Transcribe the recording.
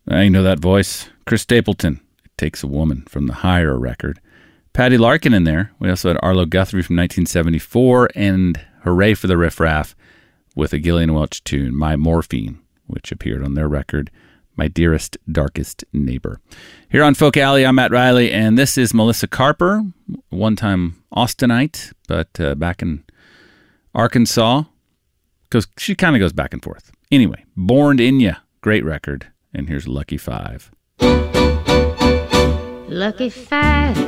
I know that voice. Chris Stapleton, It Takes a Woman from the Higher record. Paddy Larkin in there. We also had Arlo Guthrie from 1974 and Hooray for the Riff Raff with a Gillian Welch tune, My Morphine, which appeared on their record, My Dearest, Darkest Neighbor. Here on Folk Alley, I'm Matt Riley, and this is Melissa Carper, one-time Austinite, but back in Arkansas. She kind of goes back and forth. Anyway, Born in Ya, great record, and here's Lucky Five. Lucky 5